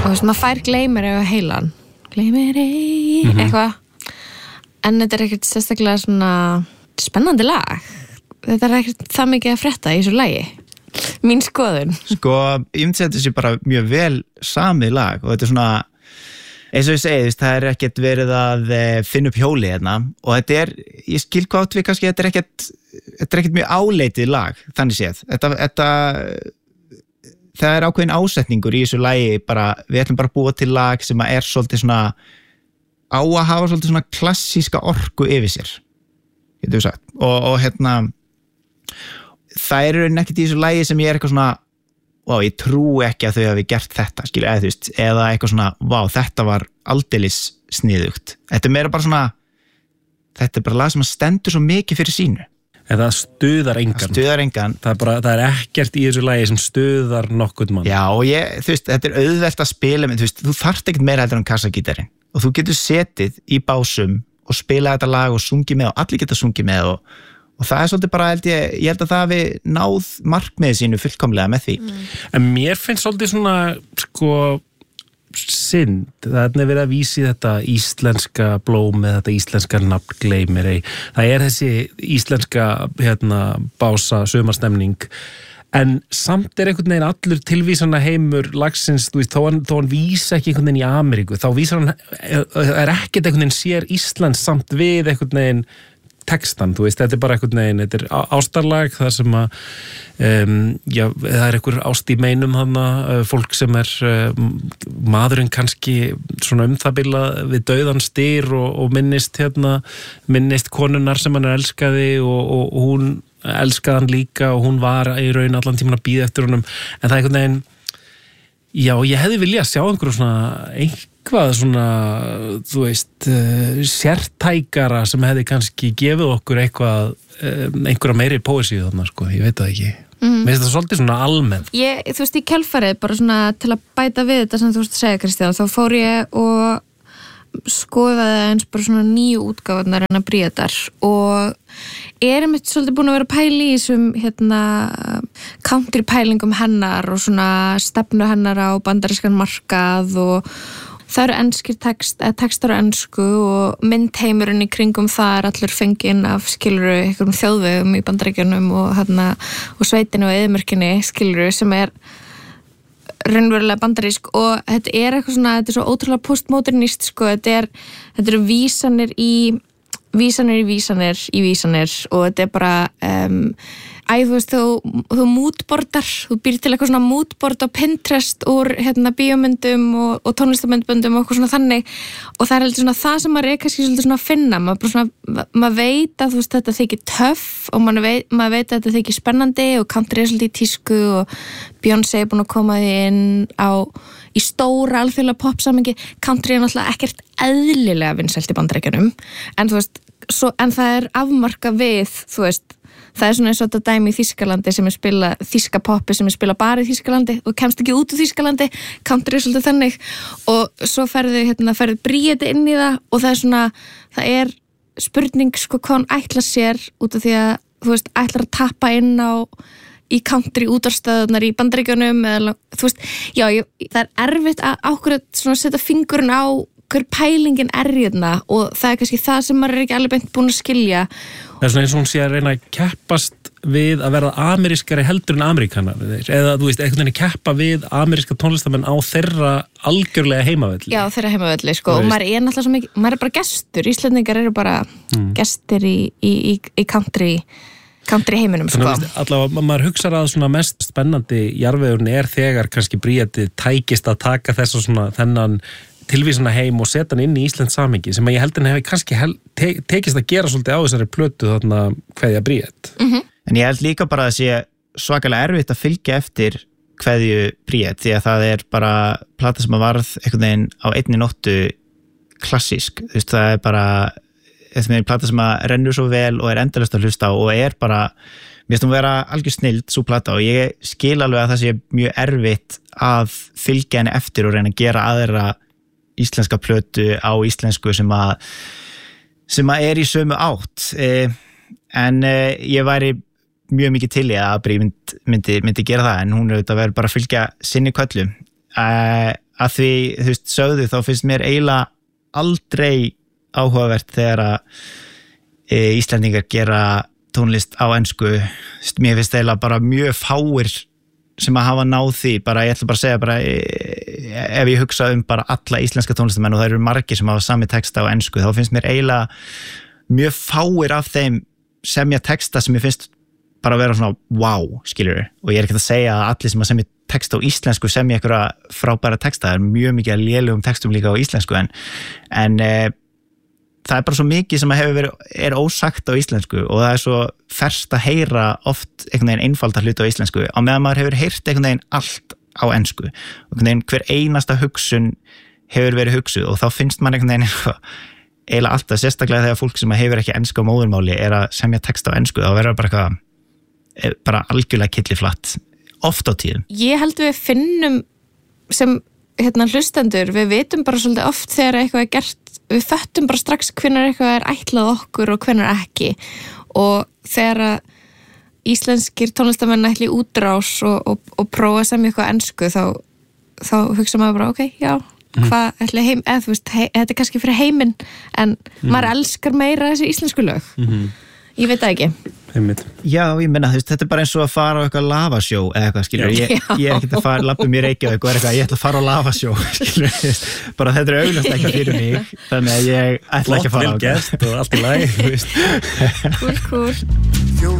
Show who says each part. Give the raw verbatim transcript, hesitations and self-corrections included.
Speaker 1: og þú veist, maður fær gleymir á heilan gleymir ei, mm-hmm. eitthvað en þetta er ekkert sérstaklega svona spennandi lag þetta er ekkert það mikið að frétta í þessu lagi mín skoðun
Speaker 2: sko, ég myndi að þetta sé bara mjög vel samið lag og þetta er svona eins og ég segi, það er ekkert verið að finna upp hjóli hérna og þetta er, ég skil hvað við kannski, þetta er ekkert þetta er ekkert mjög áleitið lag, þannig séð þetta, þetta það er ákveðin ásetningur í þessu lagi bara, við ætlum bara að búa til lag sem er svolítið svona á að hafa svolítið svona klassíska orku yfir sér, getur við sagt og, og hérna það er ekkert í þessu lagi sem ég er eitthvað svona vá, ég trú ekki að þau hafi gert þetta skilja, eða þú veist, eða eitthvað svona vá, þetta var aldeilis sniðugt þetta er meira bara svona þetta er bara lag sem stendur svo mikið fyrir sínu
Speaker 3: en það stuðar engan
Speaker 2: það stuðar engan
Speaker 3: það er, bara, það er ekkert í þessu lagi sem stuðar nokkurn mann
Speaker 2: já, og ég, þú veist, þetta er auðvelt að spila með, þú veist, þú þarft ekkert meira heldur en kassagítarinn og þú getur setið í básum og spila þetta lag og sungið með og allir geta sungið með og og það er svolítið bara, held ég, ég held að það hafi náð markmiðið sínu fullkomlega með því.
Speaker 3: Mm. En mér finnst svolítið svona, sko, synd, það er verið að vísi þetta íslenska blóm eða þetta íslenska nafn gleymir ei. Það er þessi íslenska, hérna, bása, sumarstemning, en samt er einhvern veginn allur tilvísana heimur lagsins, þú veist, þó hann, þó hann vísa ekki einhvern veginn í Ameríku, þá vísar hann, er ekkert einhvern veginn sér Ísland samt við einhvern veginn textan, þú veist, þetta er bara einhvern veginn þetta er ástarlag, það sem að um, já, það er einhver ást í meinum þarna, fólk sem er um, maðurinn kannski svona um það bila við dauðan styr og, og minnist hérna minnist konunnar sem hann er elskaði og, og, og hún elskaði hann líka og hún var í raun allan tímann að bíða eftir honum, en það er einhvern veginn já, ég hefði viljað sjá einhverju svona eitthvað svona, þú veist, uh, sértækara sem hefði kannski gefið okkur eitthvað, uh, einhverja meiri poesíu þarna, sko, ég veit það ekki. Mm. Mér finnst það svolítið svona almennt.
Speaker 1: Ég, þú veist, í kjálfarið, bara svona til að bæta við þetta sem þú veist að segja, Kristján, þá fór ég og skoðaði eins bara svona nýju útgáfarnar en að Bríetar og er einmitt svolítið búin að vera pæli í þessum hérna country pælingum hennar og svona stefnu hennar á bandarískan markað og það eru enskir text, textar á ensku og myndheimurinn í kringum það er allur fenginn af skiluru einhverjum þjóðvegum í Bandaríkjunum og, hérna, og sveitinu og eðimörkinni skiluru sem er raunverulega bandarísk og þetta er eitthvað svona, þetta er svo ótrúlega postmodernist sko, þetta er, þetta eru vísanir í vísanir í vísanir í vísanir og þetta er bara um, æ, þú veist, þú, þú mútbordar, þú býr til eitthvað svona mútbord á Pinterest úr hérna bíómyndum og, og tónlistamyndböndum og eitthvað svona þannig og það er heldur svona það sem maður er kannski svolítið svona að finna, maður bara svona, maður veit að þú veist þetta þykir töff og maður veit, maður veit að þetta þykir spennandi og country er svolítið í tísku og Beyoncé er búin að koma því inn á í stóra alþjóðlega popsamingi, country er náttúrulega ekkert eðlilega vinsælt í Bandaríkjunum en þú veist, svo, en það er afmarka við, þú veist það er svona eins og þetta dæmi í Þýskalandi sem er spila þýska poppi sem er spila bara í Þýskalandi og kemst ekki út úr Þýskalandi country er svolítið þannig og svo ferðu hérna, ferðu Bríeti inn í það og það er svona, það er spurning sko hvað hann ætlar sér út af því að, þú veist, ætlar að tappa inn á í country útarstöðunar í Bandaríkjunum eða, þú veist, já, ég, það er erfitt að ákveða svona setja fingurinn á hver pælingin er hérna og það er kannski það sem maður er ekki alveg beint búin að skilja.
Speaker 3: Það er svona eins og hún sé að reyna að keppast við að verða amerískari heldur en ameríkanar eða þú veist, einhvern veginn keppa við ameríska tónlistamenn á þeirra algjörlega heimavelli.
Speaker 1: Já, þeirra heimavelli, sko, og maður er náttúrulega svo mikið, maður er bara gestur, Íslendingar eru bara mm. gestir í, í, í, í country country heiminum, sko.
Speaker 3: Þannig að allavega, maður hugsar að svona mest spennandi jarðvegurinn er þegar kannski Bríeti tækist að taka þess að svona þennan tilvísana heim og setja hann inn í Íslands samhengi sem að ég held hann hefði kannski hel, te, tekist að gera svolítið á þessari plötu þarna Kveðja Bríet.
Speaker 1: Mm-hmm.
Speaker 2: En ég held líka bara að sé svakalega erfitt að fylgja eftir Kveðju Bríet því að það er bara plata sem að varð einhvern veginn á einni nóttu klassísk, þú veist, það er bara eitthvað plata sem að rennur svo vel og er endalaust að hlusta á og er bara mér finnst hún vera algjör snild svo plata og ég skil alveg að það sé mjög erfitt að fylgja henni eftir og reyna að gera aðra íslenska plötu á íslensku sem að sem að er í sömu átt eh, en eh, ég væri mjög mikið til í að Bríet myndi, myndi, myndi gera það en hún er auðvitað verið bara að fylgja sinni köllu eh, að því, þú veist, sögðu þá finnst mér eiginlega aldrei áhugavert þegar að e, Íslendingar gera tónlist á ensku. Mér finnst eiginlega bara mjög fáir sem að hafa náð því, bara ég ætla bara að segja bara, e, ef ég hugsa um bara alla íslenska tónlistamenn og það eru margir sem hafa sami texta á ensku, þá finnst mér eiginlega mjög fáir af þeim semja texta sem ég finnst bara að vera svona wow, skilur, og ég er ekki að segja að allir sem að semja texta á íslensku semja einhverja frábæra texta, það er mjög mikið að lélegum textum líka á íslensku, en, en e, það er bara svo mikið sem að hefur verið, er ósagt á íslensku og það er svo ferskt að heyra oft einhvern veginn einfalda hluti á íslensku á meðan maður hefur heyrt einhvern veginn allt á ensku og einhvern veginn hver einasta hugsun hefur verið hugsuð og þá finnst maður einhvern veginn eitthvað eiginlega alltaf, sérstaklega þegar fólk sem hefur ekki ensku á móðurmáli er að semja texta á ensku, þá verður bara eitthvað bara algjörlega kylliflatt oft á tíðum.
Speaker 1: Ég held við finnum sem hérna hlustendur, við vitum bara svolítið oft þegar eitthvað er gert, við föttum bara strax hvenær eitthvað er ætlað okkur og hvenær ekki og þegar íslenskir tónlistamenn ætli í útrás og, og, og prófa sem eitthvað ensku þá, þá hugsa maður bara ok, já, mm. hvað ætli heim, eða þú veist, hei, þetta er kannski fyrir heiminn en mm. maður elskar meira þessi íslensku lög. Mm-hmm. Ég veit það ekki.
Speaker 3: Einmitt.
Speaker 2: Já, ég menna, þú veist, þetta er bara eins og að fara á eitthvað lavasjó eða eitthvað, skilur, ég, ég er ekkert að fara lappum í Reykjavík og er eitthvað, ég ætla að fara á lavasjó, skilur, bara þetta er augljóst ekki fyrir mig, þannig að ég ætla ekki að fara á
Speaker 3: eitthvað. Flott vel gert og allt í lagi, þú veist.
Speaker 1: Cool, cool.